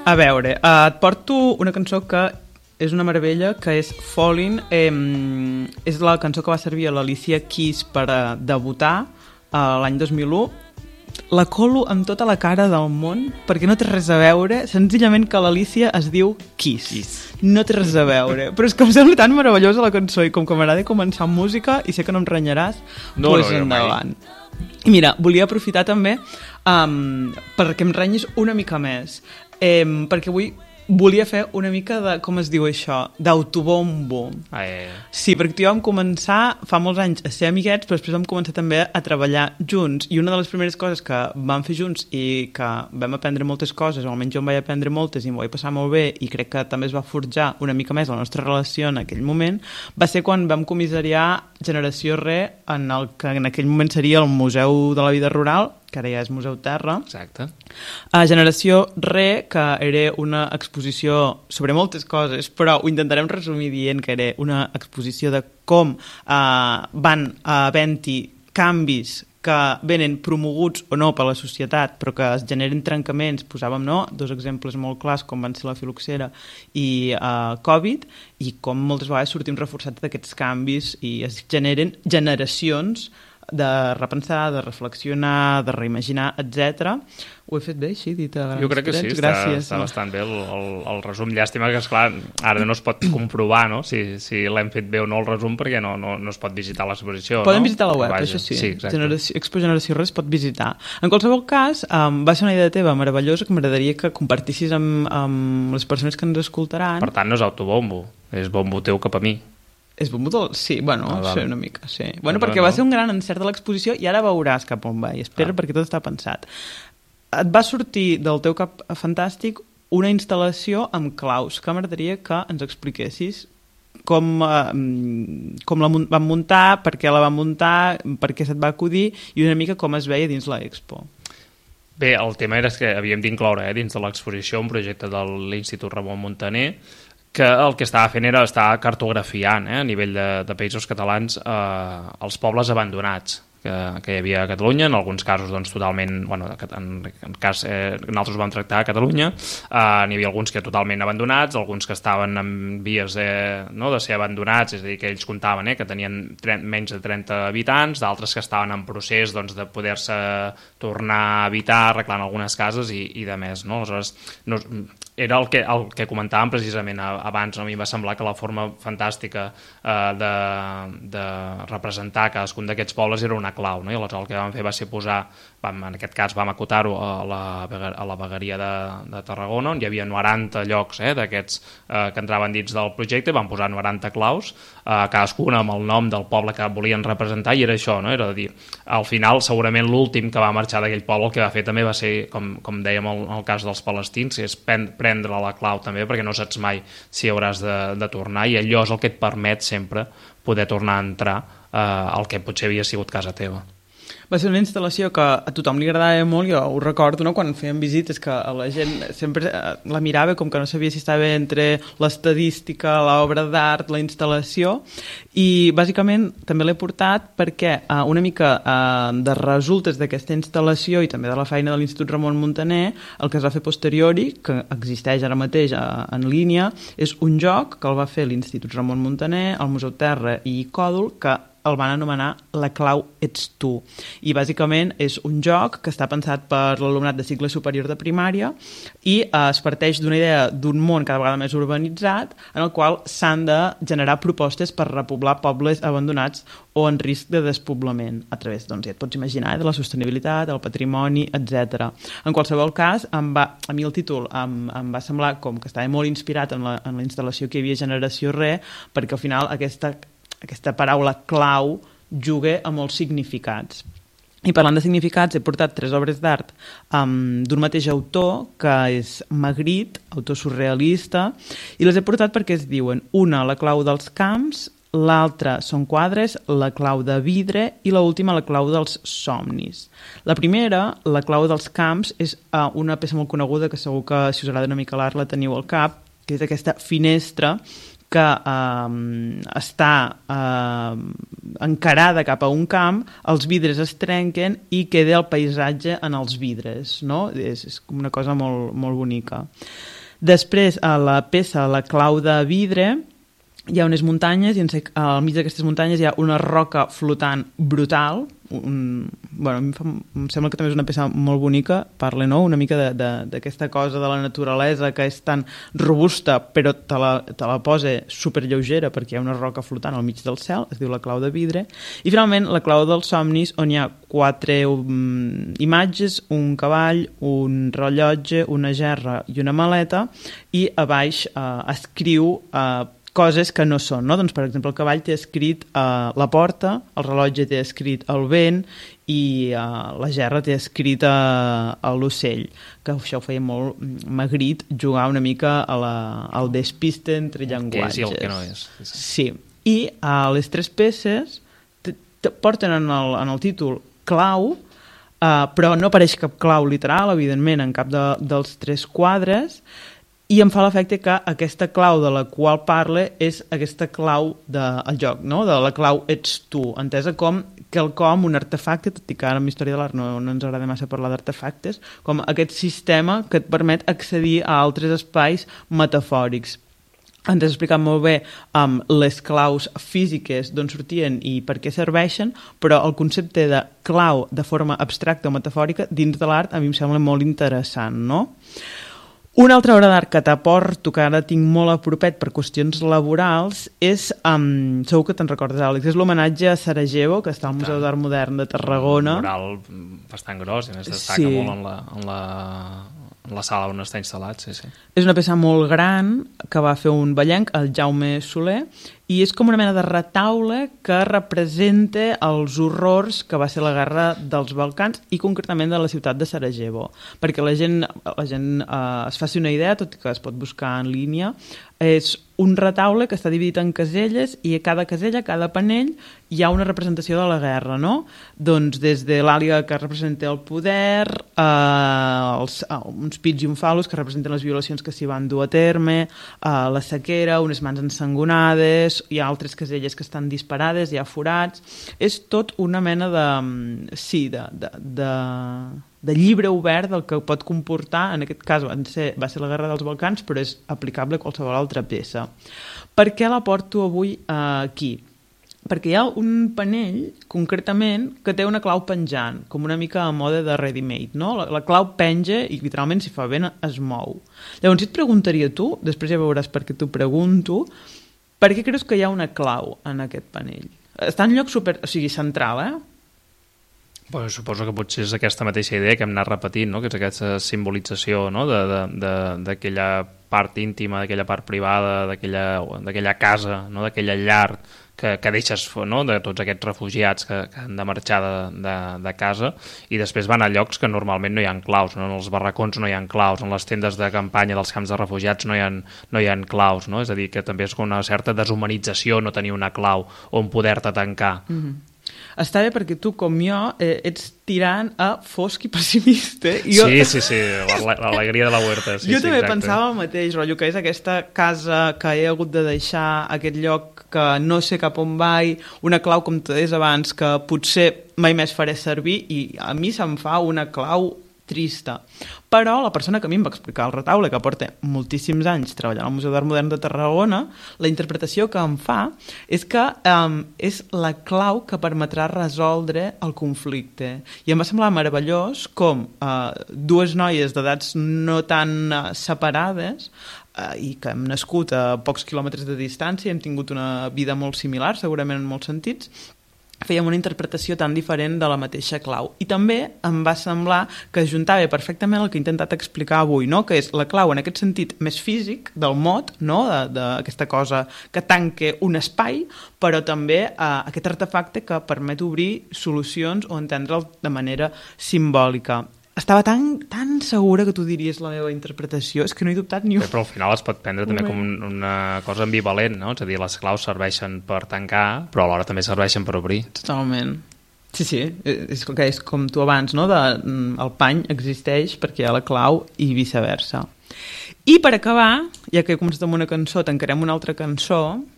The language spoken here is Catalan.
A veure, et porto una cançó que és una meravella, que és Falling. És la cançó que va servir a l'Alicia Keys per debutar l'any 2001. La colo amb tota la cara del món perquè no té res a veure, senzillament que l'Alicia es diu Kiss. No té res a veure, però és que em sembla tan meravellosa la cançó i com que m'agrada començar amb música i sé que no em renyaràs, doncs endavant. I mira, volia aprofitar també perquè em renyis una mica més, perquè avui volia fer una mica de, com es diu això, d'autobombo. Sí, perquè tu i jo vam començar fa molts anys a ser amiguets, però després vam començar també a treballar junts, i una de les primeres coses que vam fer junts i que vam aprendre moltes coses, o almenys jo em vaig aprendre moltes i m'ho vaig passar molt bé, i crec que també es va forjar una mica més la nostra relació en aquell moment, va ser quan vam comissariar Generació Re en el que en aquell moment seria el Museu de la Vida Rural, que ara ja és Museu Terra. Exacte. Generació Re, que era una exposició sobre moltes coses, però ho intentarem resumir dient que era una exposició de com van havent-hi canvis que venen promoguts o no per la societat, però que es generen trencaments. Posàvem dos exemples molt clars, com van ser la filoxera i Covid, i com moltes vegades sortim reforçats d'aquests canvis i es generen generacions de repensar, de reflexionar, de reimaginar, etc. Ho he fet bé, així, dit a grans Jo crec que sí, està bastant bé el resum. Llàstima que, esclar, ara no es pot comprovar, no?, si l'hem fet bé o no el resum, perquè no es pot visitar l'exposició. Poden visitar la web, això sí. Expo Generació Res pot visitar. En qualsevol cas, va ser una idea teva meravellosa que m'agradaria que compartissis amb les persones que ens escoltaran. Per tant, no és autobombo, és bombo teu cap a mi. És bombo del... Sí, bueno, sí, una mica, sí. Bueno, perquè va ser un gran encert de l'exposició i ara veuràs cap on va, i espera, perquè tot està pensat. Et va sortir del teu cap fantàstic una instal·lació amb claus, que m'agradaria que ens expliquessis com la van muntar, per què la van muntar, per què se't va acudir i una mica com es veia dins l'expo. Bé, el tema era que havíem d'incloure dins de l'exposició un projecte de l'Institut Ramon Muntaner, que el que estava fent era estar cartografiant a nivell de països catalans els pobles abandonats que hi havia a Catalunya, en alguns casos doncs, totalment, bueno, nosaltres vam tractar a Catalunya, n'hi havia alguns que totalment abandonats, alguns que estaven en vies de ser abandonats, és a dir, que ells comptaven que tenien menys de 30 habitants, d'altres que estaven en procés doncs, de poder-se tornar a habitar, arreglant algunes cases i de més. No? Aleshores, era el que comentàvem precisament abans. A mi em va semblar que la forma fantàstica de representar cadascun d'aquests pobles era una clau, no? I aleshores el que vam fer va ser posar, en aquest cas vam acotar-ho a la vegueria de Tarragona, on hi havia 90 llocs d'aquests que entraven dins del projecte, vam posar 90 claus, cadascuna amb el nom del poble que volien representar, i era això, no? Era de dir, al final segurament l'últim que va marxar d'aquell poble el que va fer també va ser, com dèiem en el cas dels palestins, és prendre la clau també, perquè no saps mai si hauràs de tornar, i allò és el que et permet sempre poder tornar a entrar al que potser havia sigut casa teva. Va ser una instal·lació que a tothom li agradava molt, jo ho recordo, quan fèiem visites, que la gent sempre la mirava com que no sabia si estava entre l'estadística, l'obra d'art, la instal·lació, i bàsicament també l'he portat perquè una mica de resultes d'aquesta instal·lació i també de la feina de l'Institut Ramon Muntaner, el que es va fer posteriori, que existeix ara mateix en línia, és un joc que el va fer l'Institut Ramon Muntaner, el Museu Terra i Còdol, que el van anomenar La clau ets tu. I bàsicament és un joc que està pensat per l'alumnat de cicle superior de primària i es parteix d'una idea d'un món cada vegada més urbanitzat en el qual s'han de generar propostes per repoblar pobles abandonats o en risc de despoblament a través, doncs ja et pots imaginar, de la sostenibilitat, del patrimoni, etc. En qualsevol cas, a mi el títol em va semblar com que estava molt inspirat en la instal·lació que hi havia Generació Re, perquè al final aquesta paraula clau juga a molts significats. I parlant de significats, he portat 3 obres d'art d'un mateix autor, que és Magritte, autor surrealista, i les he portat perquè es diuen una, La clau dels camps, l'altra són quadres, La clau de vidre, i l'última, La clau dels somnis. La primera, La clau dels camps, és una peça molt coneguda que segur que si us agrada una mica l'art la teniu al cap, que és aquesta finestra que està encarada cap a un camp, els vidres es trenquen i queda el paisatge en els vidres, no? És com una cosa molt, molt bonica. Després, a la peça La clau de vidre, hi ha unes muntanyes i al mig d'aquestes muntanyes hi ha una roca flotant brutal. Em sembla que també és una peça molt bonica, parla, no? Una mica d'aquesta cosa de la naturalesa que és tan robusta però te la posa superlleugera perquè hi ha una roca flotant al mig del cel, es diu La clau de vidre. I finalment La clau dels somnis, on hi ha 4 imatges, un cavall, un rellotge, una gerra i una maleta, i a baix escriu coses que no són, no? Doncs, per exemple, el cavall té escrit la porta, el rellotge té escrit el vent i la gerra té escrit l'ocell, que això ho feia molt Magritte, jugar una mica al despiste entre llenguatges. Que és i el que no és. Sí. I les 3 peces porten en el títol clau, però no apareix cap clau literal, evidentment, en cap dels 3 quadres, i em fa l'efecte que aquesta clau de la qual parla és aquesta clau del joc, no? De la clau ets tu, entesa com quelcom, un artefacte, tot i que ara en Història de l'Art no ens agrada massa parlar d'artefactes, com aquest sistema que et permet accedir a altres espais metafòrics. Ens has explicat molt bé les claus físiques d'on sortien i per què serveixen, però el concepte de clau de forma abstracta o metafòrica dins de l'art a mi em sembla molt interessant, no? Una altra obra d'art que t'aporto, que ara tinc molt a propet per qüestions laborals, és, segur que te'n recordes, Àlex, és l'homenatge a Sarajevo, que està al Museu d'Art Modern de Tarragona. Un mural bastant gros, i a més destaca molt en la sala on està instal·lat, sí. És una peça molt gran que va fer un ballenc, el Jaume Soler, i és com una mena de retaule que representa els horrors que va ser la guerra dels Balcans i concretament de la ciutat de Sarajevo. Perquè la gent es faci una idea, tot i que es pot buscar en línia, és un retaule que està dividit en caselles i a cada casella, a cada panell, hi ha una representació de la guerra, no? Doncs des de l'àliga que representa el poder, uns pits i un falos que representen les violacions que s'hi van dur a terme, la sequera, unes mans ensangonades, hi ha altres caselles que estan disparades, hi ha forats. És tot una mena de llibre obert del que pot comportar, en aquest cas va ser la Guerra dels Balcans, però és aplicable a qualsevol altra peça. Per què la porto avui aquí? Perquè hi ha un panell, concretament, que té una clau penjant, com una mica a mode de ready-made, no? La clau penja i literalment, si fa vent, es mou. Llavors, si et preguntaria tu, després ja veuràs per què t'ho pregunto, per què creus que hi ha una clau en aquest panell? Està en lloc central, Pues suposo que potser és aquesta mateixa idea que hem anat repetint, no? Que és aquesta simbolització, no? d'aquella part íntima, d'aquella part privada, d'aquella casa, no? D'aquella llar que deixes, no? De tots aquests refugiats que han de marxar de casa i després van a llocs que normalment no hi ha claus, no? En els barracons no hi ha claus, en les tendes de campanya dels camps de refugiats no hi ha claus, no? És a dir, que també és una certa deshumanització no tenir una clau on poder-te tancar. Està bé perquè tu, com jo, ets tirant a fosc i pessimista. Sí, l'alegria de la huerta. Jo també pensava el mateix, rotllo, que és aquesta casa que he hagut de deixar, aquest lloc que no sé cap on vaig, una clau, com tu deies abans, que potser mai més faré servir, i a mi se'm fa una clau trista. Però la persona que a mi em va explicar el retaule, que porta moltíssims anys treballant al Museu d'Art Modern de Tarragona, la interpretació que em fa és que és la clau que permetrà resoldre el conflicte. I em va semblar meravellós com dues noies d'edats no tan separades i que hem nascut a pocs quilòmetres de distància, hem tingut una vida molt similar, segurament en molts sentits, fèiem una interpretació tan diferent de la mateixa clau. I també em va semblar que ajuntava perfectament el que he intentat explicar avui, no? Que és la clau en aquest sentit més físic del mot, no? D'aquesta cosa que tanca un espai, però també aquest artefacte que permet obrir solucions o entendre'l de manera simbòlica. Estava tan segura que tu diries la meva interpretació, és que no he dubtat ni un... Però al final es pot prendre també com una cosa ambivalent, no? És a dir, les claus serveixen per tancar, però alhora també serveixen per obrir. Totalment. Sí, és com tu abans, no? El pany existeix perquè hi ha la clau i viceversa. I per acabar, ja que he començat amb una cançó, tancarem una altra cançó